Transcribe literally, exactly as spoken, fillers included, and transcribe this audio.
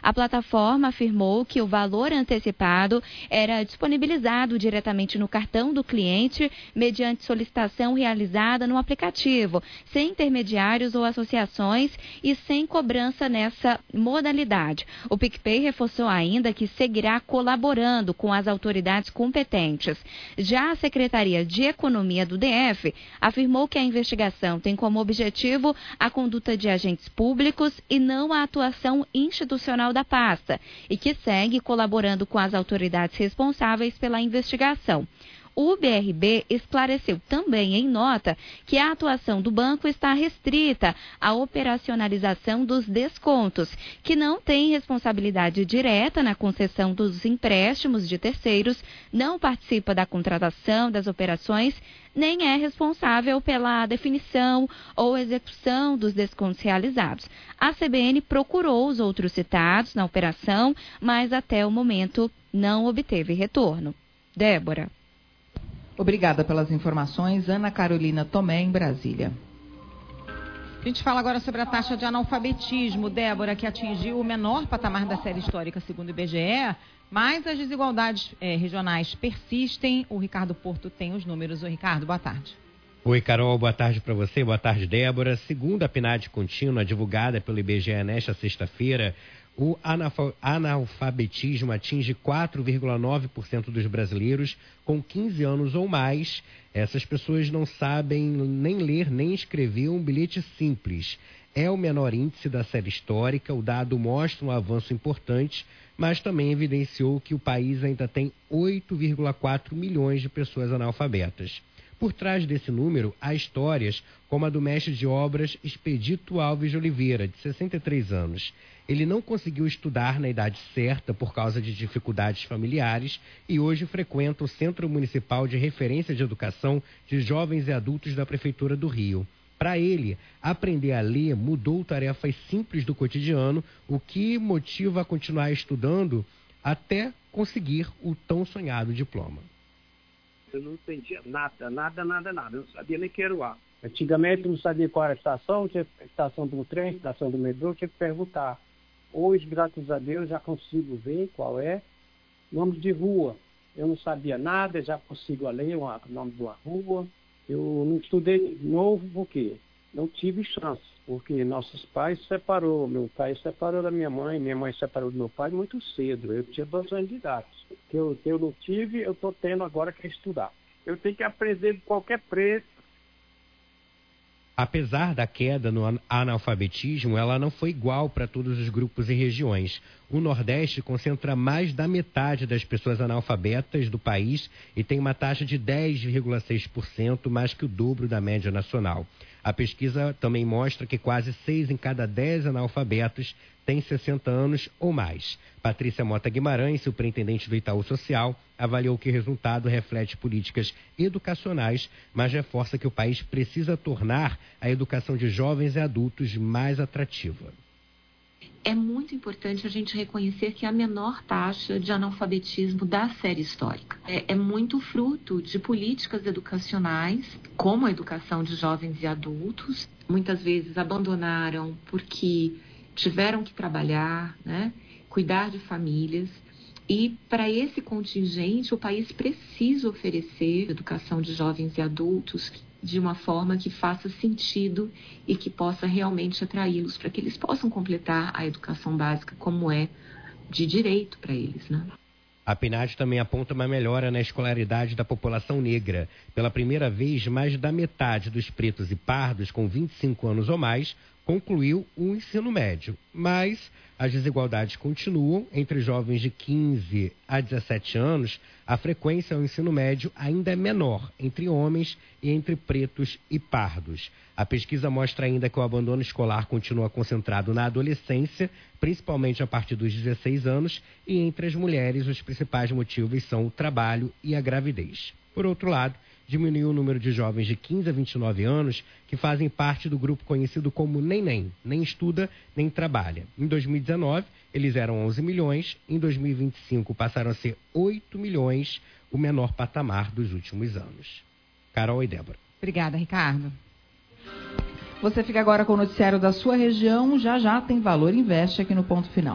A plataforma afirmou que o valor antecipado era disponibilizado diretamente no cartão do cliente mediante solicitação realizada no aplicativo, sem intermediários ou associações e sem cobrança nessa modalidade. O PicPay reforçou ainda que seguirá colaborando com as autoridades competentes. Já a Secretaria de Economia do D F afirmou que a investigação tem como objetivo a conduta de agentes públicos e não a atuação institucional da pasta, e que segue colaborando com as autoridades responsáveis pela investigação. O B R B esclareceu também em nota que a atuação do banco está restrita à operacionalização dos descontos, que não tem responsabilidade direta na concessão dos empréstimos de terceiros, não participa da contratação das operações, nem é responsável pela definição ou execução dos descontos realizados. A C B N procurou os outros citados na operação, mas até o momento não obteve retorno. Débora. Obrigada pelas informações. Ana Carolina Tomé, em Brasília. A gente fala agora sobre a taxa de analfabetismo, Débora, que atingiu o menor patamar da série histórica, segundo o I B G E, mas as desigualdades eh, regionais persistem. O Ricardo Porto tem os números. Ô, Ricardo, boa tarde. Oi, Carol, boa tarde para você, boa tarde, Débora. Segundo a PNAD contínua, divulgada pelo I B G E nesta sexta-feira, o analfabetismo atinge quatro vírgula nove por cento dos brasileiros com quinze anos ou mais. Essas pessoas não sabem nem ler nem escrever um bilhete simples. É o menor índice da série histórica. O dado mostra um avanço importante, mas também evidenciou que o país ainda tem oito vírgula quatro milhões de pessoas analfabetas. Por trás desse número, há histórias como a do mestre de obras Expedito Alves de Oliveira, de sessenta e três anos. Ele não conseguiu estudar na idade certa por causa de dificuldades familiares e hoje frequenta o Centro Municipal de Referência de Educação de Jovens e Adultos da Prefeitura do Rio. Para ele, aprender a ler mudou tarefas simples do cotidiano, o que motiva a continuar estudando até conseguir o tão sonhado diploma. Eu não entendia nada, nada, nada, nada. Eu não sabia nem que era o ar. Antigamente eu não sabia qual era a estação, tinha a estação do trem, a estação do metrô, tinha que perguntar. Hoje, graças a Deus, já consigo ver qual é. Nome de rua. Eu não sabia nada, já consigo ler o nome de uma rua. Eu não estudei novo porque não tive chance, porque nossos pais se separou. Meu pai se separou da minha mãe, minha mãe se separou do meu pai muito cedo. Eu tinha doze anos de idade. Que eu, que eu não tive, eu estou tendo agora que estudar. Eu tenho que aprender de qualquer preço. Apesar da queda no analfabetismo, ela não foi igual para todos os grupos e regiões. O Nordeste concentra mais da metade das pessoas analfabetas do país e tem uma taxa de dez vírgula seis por cento, mais que o dobro da média nacional. A pesquisa também mostra que quase seis em cada dez analfabetos têm sessenta anos ou mais. Patrícia Mota Guimarães, superintendente do Itaú Social, avaliou que o resultado reflete políticas educacionais, mas reforça que o país precisa tornar a educação de jovens e adultos mais atrativa. É muito importante a gente reconhecer que é a menor taxa de analfabetismo da série histórica. É, é muito fruto de políticas educacionais, como a educação de jovens e adultos. Muitas vezes abandonaram porque tiveram que trabalhar, né, cuidar de famílias. E para esse contingente, o país precisa oferecer educação de jovens e adultos de uma forma que faça sentido e que possa realmente atraí-los para que eles possam completar a educação básica como é de direito para eles, né? A PNAD também aponta uma melhora na escolaridade da população negra. Pela primeira vez, mais da metade dos pretos e pardos com vinte e cinco anos ou mais concluiu o ensino médio. Mas as desigualdades continuam. Entre jovens de quinze a dezessete anos, a frequência ao ensino médio ainda é menor entre homens e entre pretos e pardos. A pesquisa mostra ainda que o abandono escolar continua concentrado na adolescência, principalmente a partir dos dezesseis anos, e entre as mulheres os principais motivos são o trabalho e a gravidez. Por outro lado, diminuiu o número de jovens de quinze a vinte e nove anos que fazem parte do grupo conhecido como nem-nem, nem estuda, nem trabalha. Em dois mil e dezenove, eles eram onze milhões, em dois mil e vinte e cinco passaram a ser oito milhões, o menor patamar dos últimos anos. Carol e Débora. Obrigada, Ricardo. Você fica agora com o noticiário da sua região. Já já tem Valor Investe aqui no Ponto Final.